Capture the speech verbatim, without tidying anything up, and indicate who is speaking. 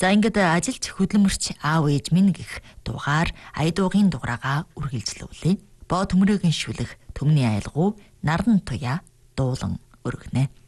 Speaker 1: За ингээд ажилч хөдөлмөрч аав ээж минь гэх дугаар Аядуугийн дугаараа үргэлжлүүлээ. Боо төмрөгийн шүлэг, төмний айлгуу, наран туяа дуулан өргөнэ.